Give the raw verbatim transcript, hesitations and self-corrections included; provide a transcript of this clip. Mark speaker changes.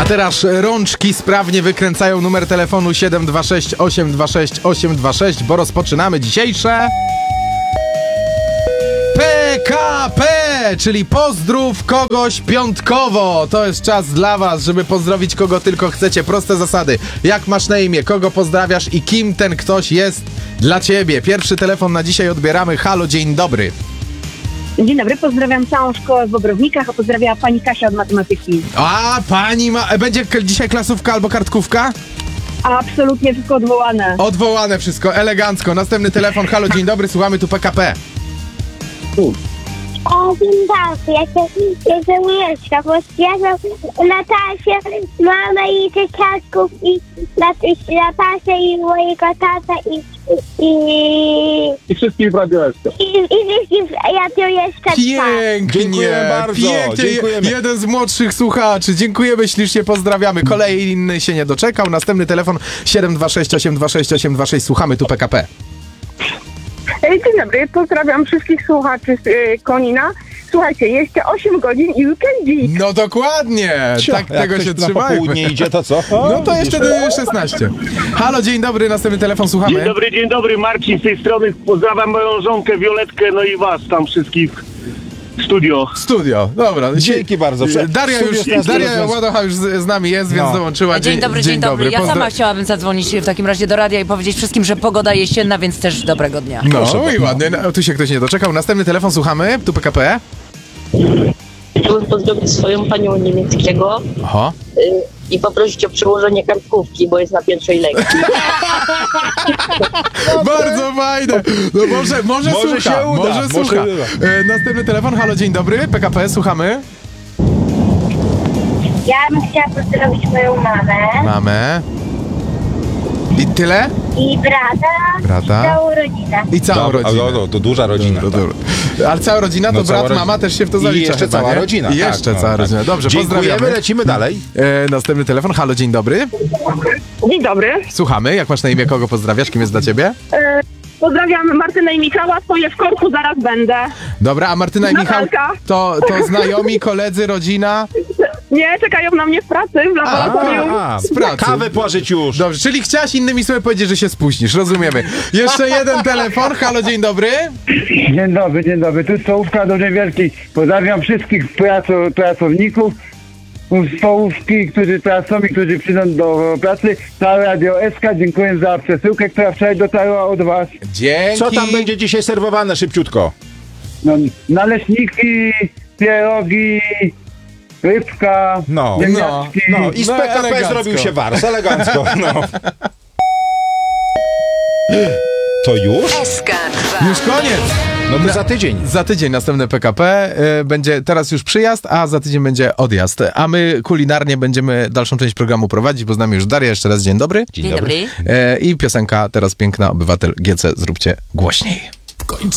Speaker 1: A teraz rączki sprawnie wykręcają numer telefonu siedem dwa sześć osiem dwa sześć osiem dwa sześć, bo rozpoczynamy dzisiejsze P K P, czyli pozdrów kogoś piątkowo. To jest czas dla was, żeby pozdrowić kogo tylko chcecie. Proste zasady. Jak masz na imię, kogo pozdrawiasz i kim ten ktoś jest dla ciebie. Pierwszy telefon na dzisiaj odbieramy. Halo, dzień dobry.
Speaker 2: Dzień dobry, pozdrawiam całą szkołę w Bobrownikach, a pozdrawiała pani Kasia od matematyki.
Speaker 1: A, pani ma... Będzie k- dzisiaj klasówka albo kartkówka?
Speaker 2: Absolutnie wszystko odwołane.
Speaker 1: Odwołane wszystko, elegancko. Następny telefon. Halo, dzień dobry, słuchamy tu P K P.
Speaker 3: O, dzień dobry, ja się, ja się Mieszka, bo ja mam Natasię, mamę i dzieciaczków i Natasię i mojego tata i i...
Speaker 4: I wszystkich w Radio S K.
Speaker 3: I, i wszystkich Radio S K.
Speaker 1: Pięknie,
Speaker 4: Dziękuję bardzo,
Speaker 1: pięknie.
Speaker 4: dziękujemy.
Speaker 1: Jeden z młodszych słuchaczy. Dziękujemy ślicznie, pozdrawiamy. Kolejny się nie doczekał. Następny telefon siedem dwa sześć osiem dwa sześć osiem dwa sześć. Słuchamy tu P K P.
Speaker 2: Dzień dobry, pozdrawiam wszystkich słuchaczy z y, Konina. Słuchajcie, jeszcze osiem godzin i weekendzik.
Speaker 1: No dokładnie, tak
Speaker 4: Jak
Speaker 1: tego
Speaker 4: ktoś
Speaker 1: się
Speaker 4: na
Speaker 1: trzymajmy.
Speaker 4: popołudnie idzie, to co? O,
Speaker 1: No to jeszcze do szesnaście. Halo, dzień dobry, następny telefon, słuchamy.
Speaker 5: Dzień dobry, dzień dobry, Marcin z tej strony. Pozdrawiam moją żonkę Violetkę, no i was tam wszystkich w studio.
Speaker 1: Studio, dobra.
Speaker 4: Dzięki bardzo.
Speaker 1: Daria
Speaker 4: Studio
Speaker 1: już,
Speaker 4: jest
Speaker 1: Daria
Speaker 4: teraz-
Speaker 1: Ładocha już z, z nami jest, więc
Speaker 4: No.
Speaker 1: dołączyła.
Speaker 6: Dzień dobry, dzień dobry. Ja
Speaker 1: Pozdra-
Speaker 6: sama chciałabym zadzwonić w takim razie do radia i powiedzieć wszystkim, że pogoda jesienna, więc też dobrego dnia.
Speaker 1: No
Speaker 4: Proszę
Speaker 1: i ładnie, no, tu się ktoś nie doczekał. Następny telefon, słuchamy, tu P K P.
Speaker 7: Chciałbym pozdrowić swoją panią niemieckiego
Speaker 1: Oho.
Speaker 7: y, i poprosić o przyłożenie kartkówki, bo jest na pierwszej lekcji.
Speaker 1: Bardzo fajne. No może, może,
Speaker 4: Może
Speaker 1: słucha,
Speaker 4: się uda,
Speaker 1: może,
Speaker 4: może
Speaker 1: słucha.
Speaker 4: uda.
Speaker 1: E, następny telefon, halo, dzień dobry, P K P, słuchamy.
Speaker 3: Ja bym chciała pozdrowić moją mamę
Speaker 1: Mamy. I tyle?
Speaker 3: i brata,
Speaker 1: Brata.
Speaker 3: i całą rodzinę.
Speaker 1: I całą
Speaker 4: Dobra,
Speaker 1: rodzinę.
Speaker 4: ale to, to duża rodzina.
Speaker 1: To,
Speaker 4: tak.
Speaker 1: to, ale cała rodzina, to
Speaker 4: No, cała
Speaker 1: brat,
Speaker 4: rodzina.
Speaker 1: mama też się w to
Speaker 4: I
Speaker 1: zalicza.
Speaker 4: jeszcze
Speaker 1: chyba,
Speaker 4: cała
Speaker 1: nie?
Speaker 4: rodzina.
Speaker 1: I
Speaker 4: tak,
Speaker 1: jeszcze
Speaker 4: no,
Speaker 1: cała
Speaker 4: tak.
Speaker 1: rodzina. Dobrze,
Speaker 4: Dziękujemy,
Speaker 1: pozdrawiamy.
Speaker 4: lecimy dalej.
Speaker 1: E, następny telefon, halo, dzień dobry.
Speaker 2: Dzień dobry.
Speaker 1: Słuchamy, jak masz na imię, kogo pozdrawiasz, kim jest dla ciebie?
Speaker 2: E, pozdrawiam Martynę i Michała, stoję w korku, zaraz będę.
Speaker 1: Dobra, a Martyna i Michał,
Speaker 2: Natalka.
Speaker 1: to, to znajomi, koledzy, rodzina?
Speaker 2: Nie, czekają na mnie w pracy, w laboratorium.
Speaker 4: A,
Speaker 1: z pracy.
Speaker 4: Kawę pożyć już.
Speaker 1: Dobrze, czyli chciałaś innymi słowy powiedzieć, że się spóźnisz, rozumiemy. Jeszcze jeden telefon, halo, dzień dobry.
Speaker 8: Dzień dobry, dzień dobry. Tu stołówka Dużej Wielkiej. Pozdrawiam wszystkich praco- pracowników z stołówki, którzy pracują i którzy przyjdą do pracy. Całe Radio S K, dziękuję za przesyłkę, która wczoraj dotarła od was.
Speaker 1: Dzięki.
Speaker 4: Co tam będzie dzisiaj serwowane szybciutko?
Speaker 8: No, naleśniki, pierogi, rybka,
Speaker 4: No,
Speaker 8: ziemniaczki.
Speaker 4: No i z
Speaker 1: No,
Speaker 4: P K P
Speaker 1: elegancko.
Speaker 4: zrobił się wars, elegancko. No. To już?
Speaker 1: Już koniec.
Speaker 4: No to za tydzień.
Speaker 1: Za tydzień następne P K P. y, Będzie teraz już przyjazd, a za tydzień będzie odjazd. A my kulinarnie będziemy dalszą część programu prowadzić, bo z nami już Daria. Jeszcze raz dzień dobry.
Speaker 6: Dzień dobry.
Speaker 1: E, I piosenka teraz piękna, Obywatel G C. Zróbcie głośniej.